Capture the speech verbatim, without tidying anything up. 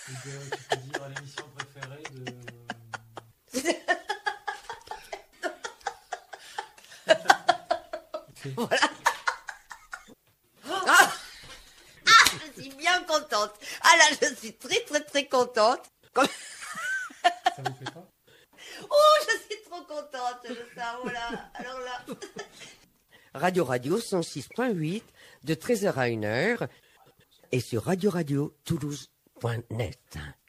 Et de, tu peux dire l'émission préférée de... Voilà. Ah, ah, je suis bien contente. Ah là, je suis très très très contente. Comme... Ça vous fait pas? Oh, je suis trop contente de ça. Voilà. Alors là. Radio Radio cent six point huit de treize heures à une heure et sur radio radio toulouse point net.